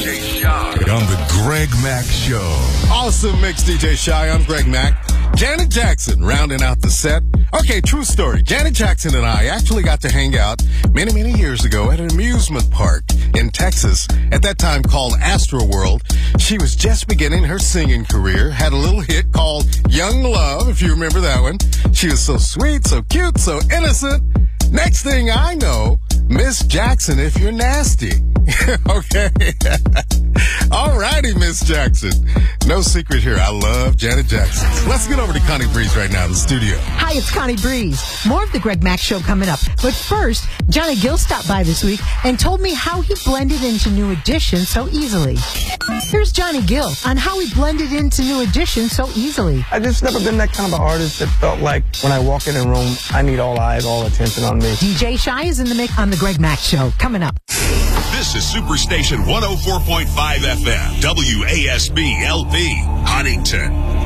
DJ Shy on the Greg Mack Show. Awesome mix, DJ Shy. I'm Greg Mack. Janet Jackson rounding out the set. Okay, true story. Janet Jackson and I actually got to hang out many, many years ago at an amusement park in Texas, at that time called Astroworld. She was just beginning her singing career, had a little hit called Young Love, if you remember that one. She was so sweet, so cute, so innocent. Next thing I know, Miss Jackson, if you're nasty. Okay. All righty, Miss Jackson. No secret here. I love Janet Jackson. Let's get over to Connie Breeze right now in the studio. Hi, it's Connie Breeze. More of the Greg Mack Show coming up. But first, Johnny Gill stopped by this week and told me how he blended into New Edition so easily. Here's Johnny Gill on how he blended into New Edition so easily. I've just never been that kind of an artist that felt like when I walk in a room, I need all eyes, all attention on me. DJ Shy is in the mix on the Greg Mack Show. Coming up. This is Superstation 104.5 FM, WASB LP, Huntington.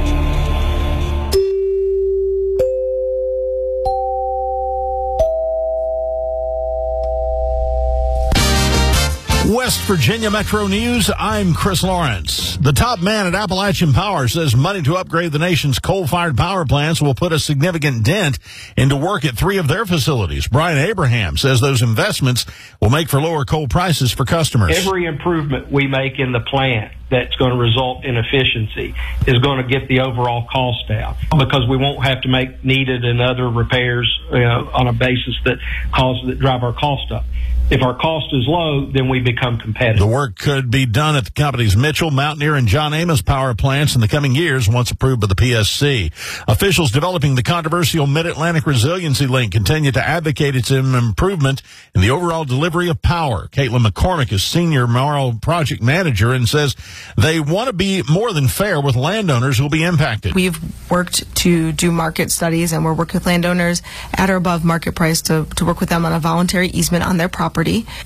West Virginia Metro News, I'm Chris Lawrence. The top man at Appalachian Power says money to upgrade the nation's coal-fired power plants will put a significant dent into work at 3 of their facilities. Brian Abraham says those investments will make for lower coal prices for customers. Every improvement we make in the plant that's going to result in efficiency is going to get the overall cost down, because we won't have to make needed and other repairs on a basis that drive our cost up. If our cost is low, then we become competitive. The work could be done at the company's Mitchell, Mountaineer, and John Amos power plants in the coming years once approved by the PSC. Officials developing the controversial Mid-Atlantic Resiliency Link continue to advocate its improvement in the overall delivery of power. Caitlin McCormick is Senior Morrow Project Manager and says they want to be more than fair with landowners who will be impacted. We've worked to do market studies, and we're working with landowners at or above market price to work with them on a voluntary easement on their property.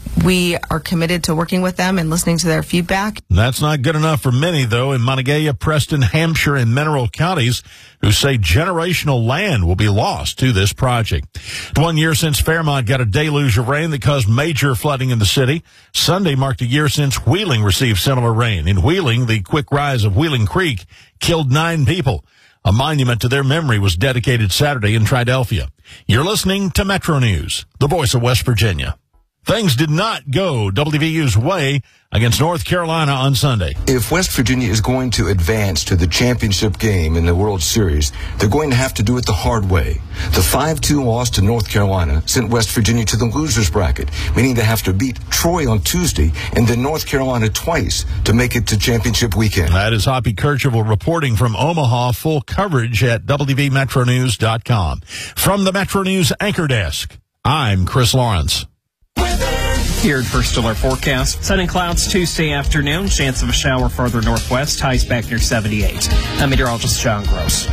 We are committed to working with them and listening to their feedback. That's not good enough for many, though, in Montague, Preston, Hampshire, and Mineral counties, who say generational land will be lost to this project. 1 year since Fairmont got a deluge of rain that caused major flooding in the city. Sunday marked a year since Wheeling received similar rain. In Wheeling, the quick rise of Wheeling Creek killed 9 people. A monument to their memory was dedicated Saturday in Triadelphia. You're listening to Metro News, the voice of West Virginia. Things did not go WVU's way against North Carolina on Sunday. If West Virginia is going to advance to the championship game in the World Series, they're going to have to do it the hard way. The 5-2 loss to North Carolina sent West Virginia to the losers bracket, meaning they have to beat Troy on Tuesday and then North Carolina twice to make it to championship weekend. That is Hoppy Kercheval reporting from Omaha. Full coverage at WVMetroNews.com. From the Metro News Anchor Desk, I'm Chris Lawrence. Here at First Alert Forecast, sun and clouds Tuesday afternoon, chance of a shower further northwest, highs back near 78. I'm meteorologist John Gross.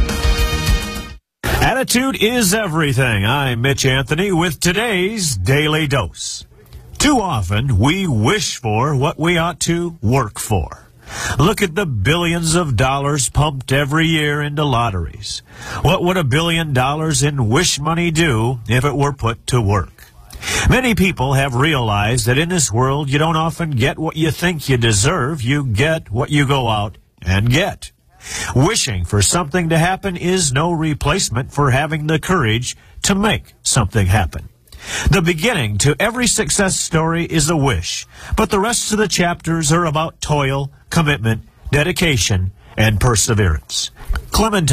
Attitude is everything. I'm Mitch Anthony with today's Daily Dose. Too often, we wish for what we ought to work for. Look at the billions of dollars pumped every year into lotteries. What would $1 billion in wish money do if it were put to work? Many people have realized that in this world, you don't often get what you think you deserve. You get what you go out and get. Wishing for something to happen is no replacement for having the courage to make something happen. The beginning to every success story is a wish, but the rest of the chapters are about toil, commitment, dedication, and perseverance. Clementine